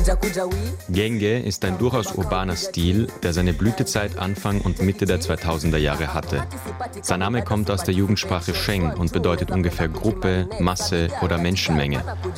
Genge ist ein durchaus urbaner Stil, der seine Blütezeit Anfang und Mitte der 2000er Jahre hatte. Sein Name kommt aus der Jugendsprache Sheng und bedeutet ungefähr Gruppe, Masse oder Menschenmenge.